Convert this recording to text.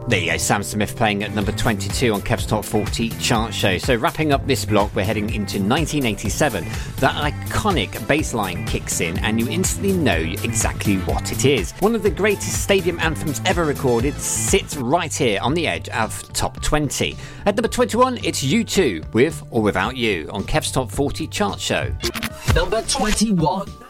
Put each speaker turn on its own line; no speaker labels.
There you go, Sam Smith playing at number 22 on Kev's Top 40 chart show. So wrapping up this block, we're heading into 1987. That iconic bass line kicks in and you instantly know exactly what it is. One of the greatest stadium anthems ever recorded sits right here on the edge of Top 20. At number 21, it's U2 with Or Without You on Kev's Top 40 chart show.
Number 21.